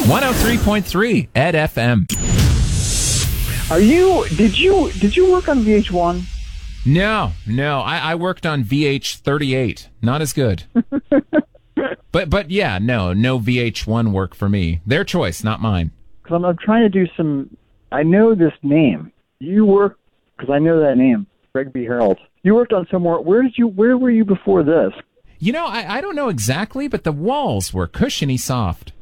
103.3 Ed FM. Did you work on VH1? No. I worked on VH38. Not as good. But yeah, no VH1 work for me. Their choice, not mine. Because I'm trying to do some. I know this name. You work because I know that name, Greg B. Harold. You worked on somewhere. Where were you before this? I don't know exactly, but the walls were cushiony soft.